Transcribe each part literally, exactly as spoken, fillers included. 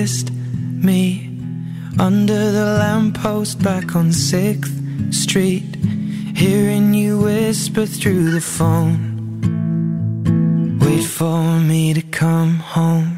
kissed me under the lamppost back on sixth Street, hearing you whisper through the phone, wait for me to come home.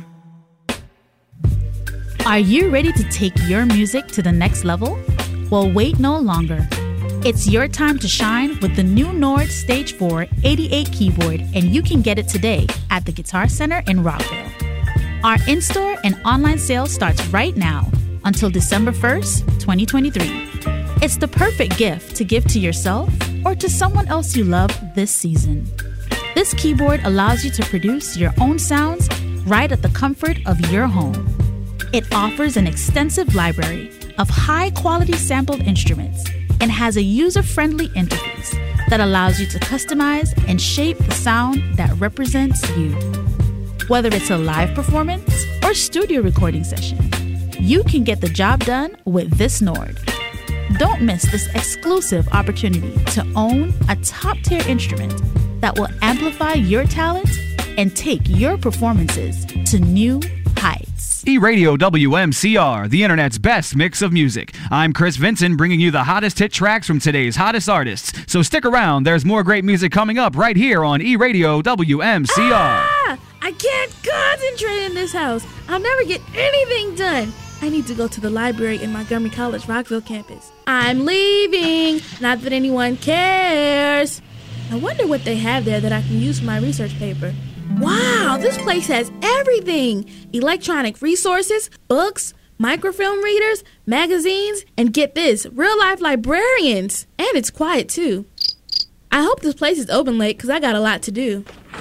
Are you ready to take your music to the next level? Well, wait no longer. It's your time to shine with the new Nord Stage four eighty-eight keyboard, and you can get it today at the Guitar Center in Rockville. Our in-store and online sale starts right now until December first, twenty twenty-three. It's the perfect gift to give to yourself or to someone else you love this season. This keyboard allows you to produce your own sounds right at the comfort of your home. It offers an extensive library of high-quality sampled instruments and has a user-friendly interface that allows you to customize and shape the sound that represents you. Whether it's a live performance or studio recording session, you can get the job done with this Nord. Don't miss this exclusive opportunity to own a top-tier instrument that will amplify your talent and take your performances to new heights. E-Radio W M C R, the internet's best mix of music. I'm Chris Vincent, bringing you the hottest hit tracks from today's hottest artists. So stick around, there's more great music coming up right here on E-Radio W M C R. Ah! I can't concentrate in this house. I'll never get anything done. I need to go to the library in Montgomery College, Rockville campus. I'm leaving. Not that anyone cares. I wonder what they have there that I can use for my research paper. Wow, this place has everything. Electronic resources, books, microfilm readers, magazines, and get this, real-life librarians. And it's quiet, too. I hope this place is open late because I got a lot to do.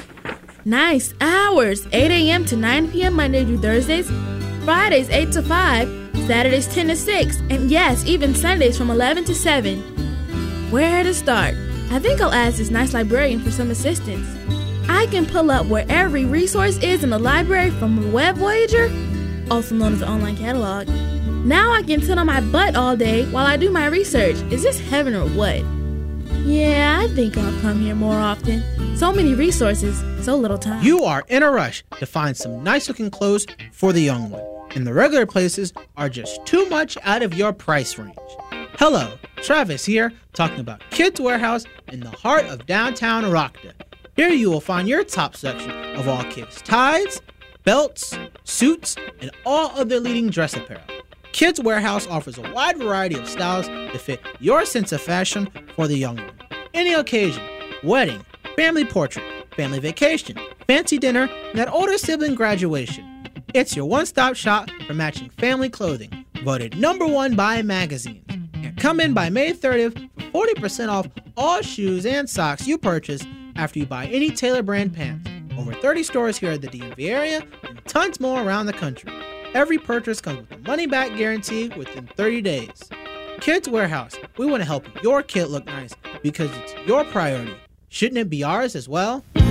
Nice hours, eight a.m. to nine p.m. Monday through Thursdays, Fridays eight to five, Saturdays ten to six, and yes, even Sundays from eleven to seven. Where to start? I think I'll ask this nice librarian for some assistance. I can pull up where every resource is in the library from the Web Voyager, also known as the online catalog. Now I can sit on my butt all day while I do my research. Is this heaven or what? Yeah, I think I'll come here more often. So many resources, so little time. You are in a rush to find some nice-looking clothes for the young one, and the regular places are just too much out of your price range. Hello, Travis here, talking about Kids Warehouse in the heart of downtown Rockdale. Here you will find your top section of all kids' ties, belts, suits, and all other leading dress apparel. Kids Warehouse offers a wide variety of styles to fit your sense of fashion for the young one. Any occasion, wedding, family portrait, family vacation, fancy dinner, and that older sibling graduation. It's your one-stop shop for matching family clothing, voted number one by magazines. And come in by May thirtieth for forty percent off all shoes and socks you purchase after you buy any Taylor brand pants. Over thirty stores here at the D M V area and tons more around the country. Every purchase comes with a money-back guarantee within thirty days. Kids Warehouse, we want to help your kid look nice because it's your priority. Shouldn't it be ours as well?